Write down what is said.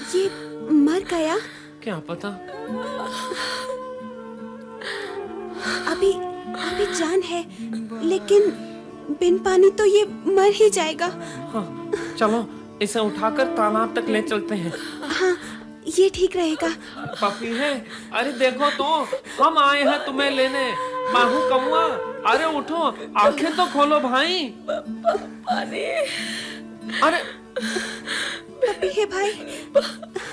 ये मर गया? क्या पता। अभी अभी जान है, लेकिन बिन पानी तो ये मर ही जाएगा। हाँ, चलो इसे उठाकर तालाब तक ले चलते हैं। हाँ, ये ठीक रहेगा। पपी है, अरे देखो तो, हम आए हैं तुम्हें लेने। माहू कौआ, अरे उठो, आंखें तो खोलो भाई। पानी। अरे पपी है भाई,